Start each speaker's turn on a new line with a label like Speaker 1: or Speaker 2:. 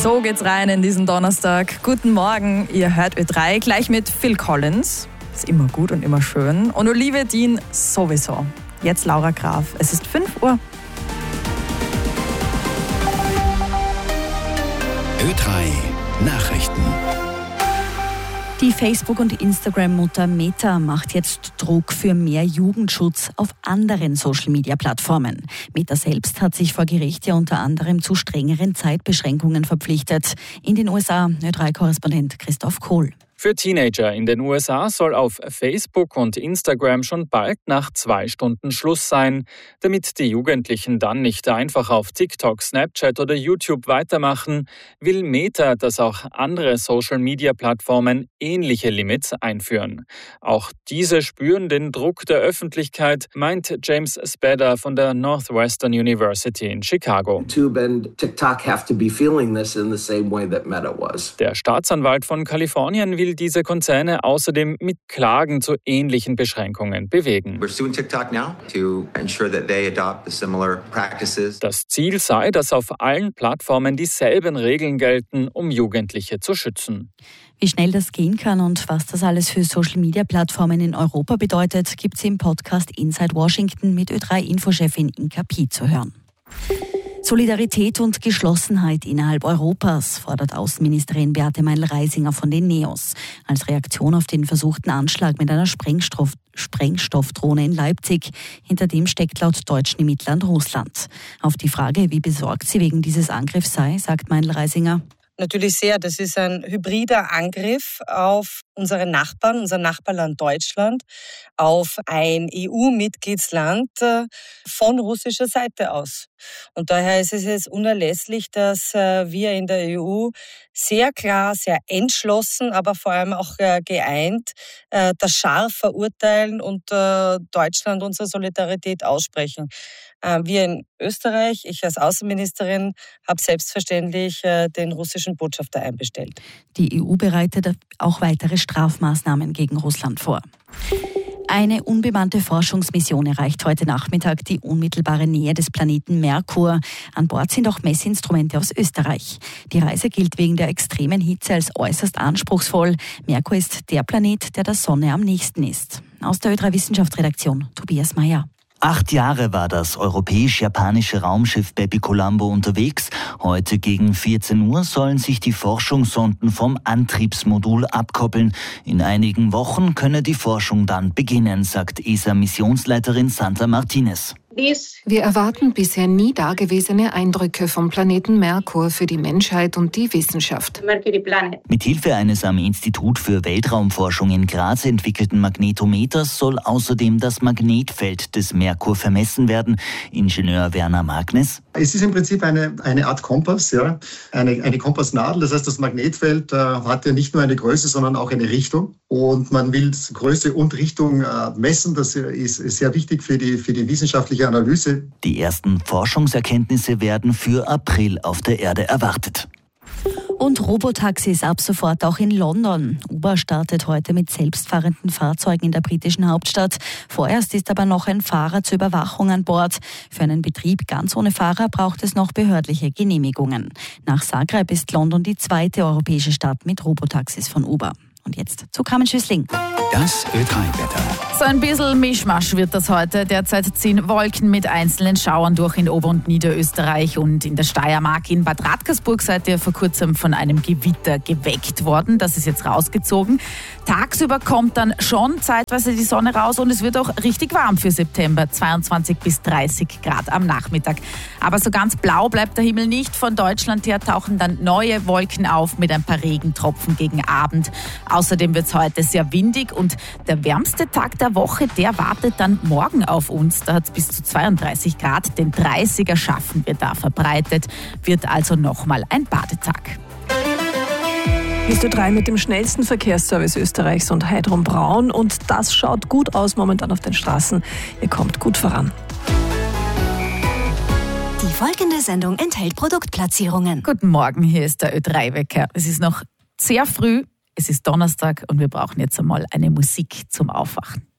Speaker 1: So geht's rein in diesen Donnerstag. Guten Morgen, ihr hört Ö3 gleich mit Phil Collins. Ist immer gut und immer schön. Und Olivia Dean sowieso. Jetzt Laura Graf. Es ist 5 Uhr.
Speaker 2: Ö3 Nachrichten.
Speaker 3: Die Facebook- und Instagram-Mutter Meta macht jetzt Druck für mehr Jugendschutz auf anderen Social-Media-Plattformen. Meta selbst hat sich vor Gericht ja unter anderem zu strengeren Zeitbeschränkungen verpflichtet. In den USA, Ö3-Korrespondent Christoph Kohl.
Speaker 4: Für Teenager in den USA soll auf Facebook und Instagram schon bald nach 2 Stunden Schluss sein. Damit die Jugendlichen dann nicht einfach auf TikTok, Snapchat oder YouTube weitermachen, will Meta, dass auch andere Social-Media-Plattformen ähnliche Limits einführen. Auch diese spüren den Druck der Öffentlichkeit, meint James Spader von der Northwestern University in Chicago.
Speaker 5: YouTube and TikTok have to be feeling this in the same way that Meta was.
Speaker 4: Der Staatsanwalt von Kalifornien will diese Konzerne außerdem mit Klagen zu ähnlichen Beschränkungen bewegen.
Speaker 6: We're suing TikTok now to ensure that they adopt the similar practices.
Speaker 4: Das Ziel sei, dass auf allen Plattformen dieselben Regeln gelten, um Jugendliche zu schützen.
Speaker 3: Wie schnell das gehen kann und was das alles für Social-Media-Plattformen in Europa bedeutet, gibt es im Podcast Inside Washington mit Ö3-Infochefin Inka Pi zu hören. Solidarität und Geschlossenheit innerhalb Europas, fordert Außenministerin Beate Meindl-Reisinger von den NEOS. Als Reaktion auf den versuchten Anschlag mit einer Sprengstoffdrohne in Leipzig. Hinter dem steckt laut deutschen Ermittlern Russland. Auf die Frage, wie besorgt sie wegen dieses Angriffs sei, sagt Meindl-Reisinger:
Speaker 7: Natürlich sehr. Das ist ein hybrider Angriff auf unsere Nachbarn, unser Nachbarland Deutschland, auf ein EU-Mitgliedsland von russischer Seite aus. Und daher ist es jetzt unerlässlich, dass wir in der EU sehr klar, sehr entschlossen, aber vor allem auch geeint das scharf verurteilen und Deutschland unsere Solidarität aussprechen. Wir in Österreich, ich als Außenministerin, habe selbstverständlich den russischen Botschafter einbestellt.
Speaker 3: Die EU bereitet auch weitere Strafmaßnahmen gegen Russland vor. Eine unbemannte Forschungsmission erreicht heute Nachmittag die unmittelbare Nähe des Planeten Merkur. An Bord sind auch Messinstrumente aus Österreich. Die Reise gilt wegen der extremen Hitze als äußerst anspruchsvoll. Merkur ist der Planet, der der Sonne am nächsten ist. Aus der Ö3 Wissenschaftsredaktion, Tobias Mayer.
Speaker 8: 8 Jahre war das europäisch-japanische Raumschiff Bepi Colombo unterwegs. Heute gegen 14 Uhr sollen sich die Forschungssonden vom Antriebsmodul abkoppeln. In einigen Wochen könne die Forschung dann beginnen, sagt ESA-Missionsleiterin Sandra Martinez.
Speaker 9: Wir erwarten bisher nie dagewesene Eindrücke vom Planeten Merkur für die Menschheit und die Wissenschaft.
Speaker 8: Mithilfe eines am Institut für Weltraumforschung in Graz entwickelten Magnetometers soll außerdem das Magnetfeld des Merkur vermessen werden. Ingenieur Werner Magnes:
Speaker 10: Es ist im Prinzip eine Art Kompass, ja? eine Kompassnadel. Das heißt, das Magnetfeld hat ja nicht nur eine Größe, sondern auch eine Richtung. Und man will Größe und Richtung messen. Das ist sehr wichtig für die wissenschaftliche Analyse.
Speaker 8: Die ersten Forschungserkenntnisse werden für April auf der Erde erwartet.
Speaker 3: Und Robotaxis ab sofort auch in London. Uber startet heute mit selbstfahrenden Fahrzeugen in der britischen Hauptstadt. Vorerst ist aber noch ein Fahrer zur Überwachung an Bord. Für einen Betrieb ganz ohne Fahrer braucht es noch behördliche Genehmigungen. Nach Zagreb ist London die zweite europäische Stadt mit Robotaxis von Uber. Und jetzt zu Carmen Schüssling.
Speaker 2: Das Ö3-Wetter.
Speaker 1: So ein bisschen Mischmasch wird das heute. Derzeit ziehen Wolken mit einzelnen Schauern durch in Ober- und Niederösterreich und in der Steiermark. In Bad Radkersburg seid ihr vor kurzem von einem Gewitter geweckt worden. Das ist jetzt rausgezogen. Tagsüber kommt dann schon zeitweise die Sonne raus und es wird auch richtig warm für September. 22 bis 30 Grad am Nachmittag. Aber so ganz blau bleibt der Himmel nicht. Von Deutschland her tauchen dann neue Wolken auf mit ein paar Regentropfen gegen Abend. Außerdem wird es heute sehr windig und der wärmste Tag der Woche, der wartet dann morgen auf uns. Da hat es bis zu 32 Grad. Den 30er schaffen wir da verbreitet. Wird also nochmal ein Badetag.
Speaker 11: Bist du 3 mit dem schnellsten Verkehrsservice Österreichs und Heidrun Braun. Und das schaut gut aus momentan auf den Straßen. Ihr kommt gut voran.
Speaker 12: Die folgende Sendung enthält Produktplatzierungen.
Speaker 1: Guten Morgen, hier ist der Ö3-Wecker. Es ist noch sehr früh, es ist Donnerstag und wir brauchen jetzt einmal eine Musik zum Aufwachen.